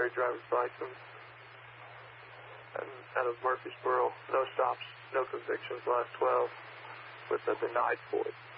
February driver's license. And out of Murfreesboro, no stops, no convictions, last 12, with a denied point.